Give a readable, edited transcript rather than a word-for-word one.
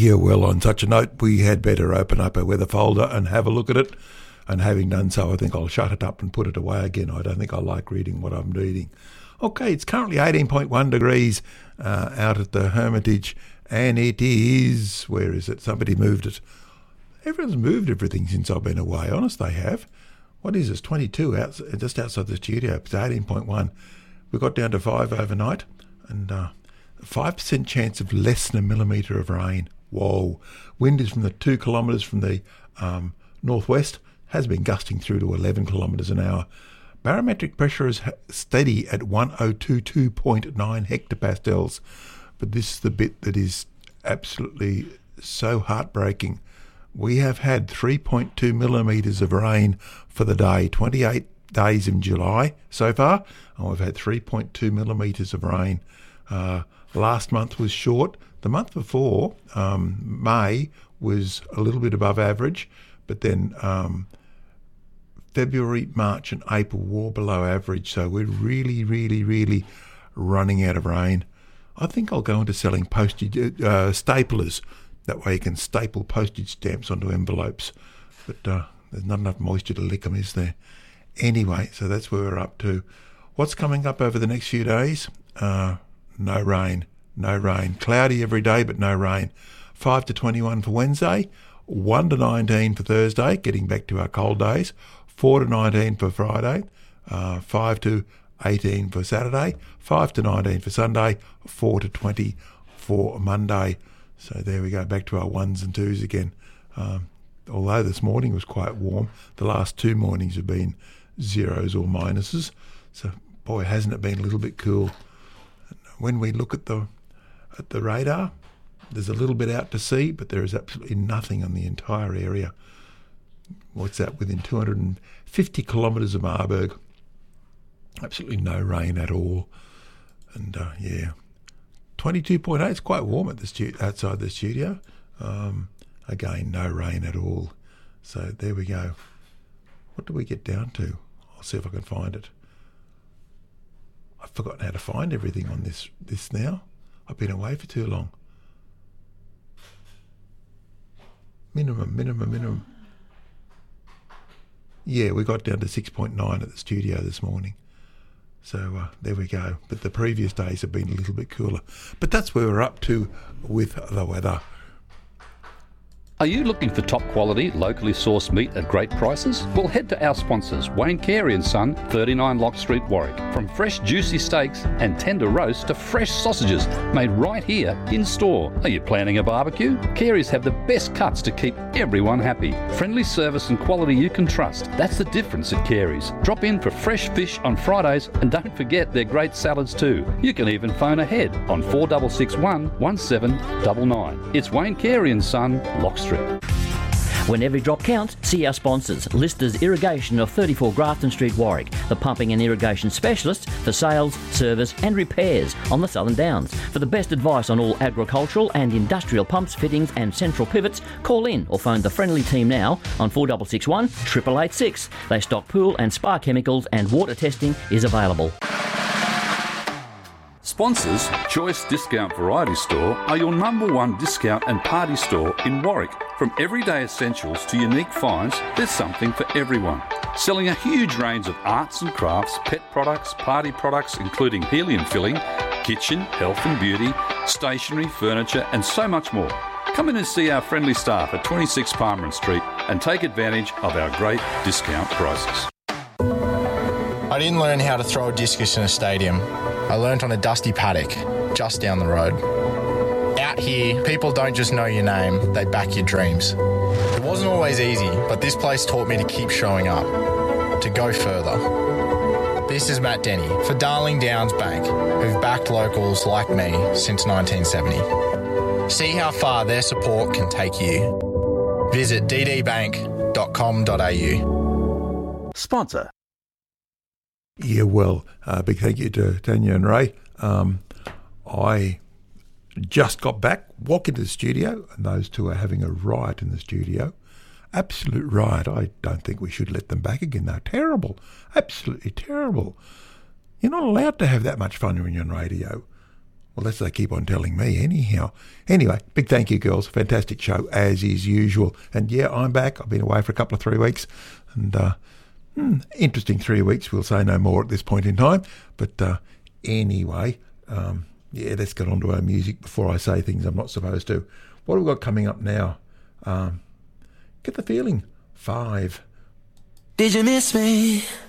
Yeah, well, on such a note, we had better open up a weather folder and have a look at it. And having done so, I think I'll shut it up and put it away again. I don't think I like reading what I'm reading. Okay, it's currently 18.1 degrees out at the Hermitage, and it is, where is it? Somebody moved it. Everyone's moved everything since I've been away. Honest, they have. What is this? 22 just outside the studio. It's 18.1. We got down to 5 overnight, and 5% chance of less than a millimetre of rain. Whoa. Wind is from the 2 kilometres from the northwest, has been gusting through to 11 kilometres an hour. Barometric pressure is steady at 1022.9 hectopascals, but this is the bit that is absolutely so heartbreaking. We have had 3.2 millimetres of rain for the day, 28 days in July so far, and we've had 3.2 millimetres of rain. Last month was short. The month before, May, was a little bit above average, but then February, March and April were below average, so we're really, really, really running out of rain. I think I'll go into selling postage staplers. That way you can staple postage stamps onto envelopes. But there's not enough moisture to lick them, is there? Anyway, so that's where we're up to. What's coming up over the next few days? No rain. No rain. Cloudy every day, but no rain. 5 to 21 for Wednesday. 1 to 19 for Thursday, getting back to our cold days. 4 to 19 for Friday. 5 to 18 for Saturday. 5 to 19 for Sunday. 4 to 20 for Monday. So there we go, back to our 1s and 2s again. Although this morning was quite warm, the last 2 mornings have been 0s or minuses. So, boy, hasn't it been a little bit cool? When we look at the radar, there's a little bit out to sea, but there is absolutely nothing on the entire area. What's that? Within 250 kilometres of Marburg. Absolutely no rain at all. And, 22.8, it's quite warm at outside the studio. Again, no rain at all. So there we go. What do we get down to? I'll see if I can find it. I've forgotten how to find everything on this now. I've been away for too long. Minimum. Yeah, we got down to 6.9 at the studio this morning. So there we go. But the previous days have been a little bit cooler. But that's where we're up to with the weather. Are you looking for top quality, locally sourced meat at great prices? Well, head to our sponsors, Wayne Carey & Son, 39 Lock Street, Warwick. From fresh juicy steaks and tender roast to fresh sausages made right here in store. Are you planning a barbecue? Carey's have the best cuts to keep everyone happy. Friendly service and quality you can trust. That's the difference at Carey's. Drop in for fresh fish on Fridays and don't forget their great salads too. You can even phone ahead on 4661 1799. It's Wayne Carey & Son, Lock Street. When every drop counts, see our sponsors. Listers Irrigation of 34 Grafton Street, Warwick, the pumping and irrigation specialist for sales, service and repairs on the Southern Downs. For the best advice on all agricultural and industrial pumps, fittings and central pivots, call in or phone the friendly team now on 4661 8886. They stock pool and spa chemicals and water testing is available. Sponsors, Choice Discount Variety Store are your number one discount and party store in Warwick. From everyday essentials to unique finds, there's something for everyone. Selling a huge range of arts and crafts, pet products, party products including helium filling, kitchen, health and beauty, stationery, furniture and so much more. Come in and see our friendly staff at 26 Palmer Street and take advantage of our great discount prices. I didn't learn how to throw a discus in a stadium. I learnt on a dusty paddock just down the road. Out here, people don't just know your name, they back your dreams. It wasn't always easy, but this place taught me to keep showing up, to go further. This is Matt Denny for Darling Downs Bank, who've backed locals like me since 1970. See how far their support can take you. Visit ddbank.com.au. Sponsor. Yeah, well, big thank you to Tanya and Ray. I just got back, walk into the studio, and those two are having a riot in the studio. Absolute riot. I don't think we should let them back again. They're terrible. Absolutely terrible. You're not allowed to have that much fun when you're on radio. Well, that's what they keep on telling me anyhow. Anyway, big thank you, girls. Fantastic show, as is usual. And yeah, I'm back. I've been away for a couple of 3 weeks. And interesting 3 weeks. We'll say no more at this point in time. But anyway, let's get on to our music before I say things I'm not supposed to. What have we got coming up now? Get the Feeling, 5. Did you miss me?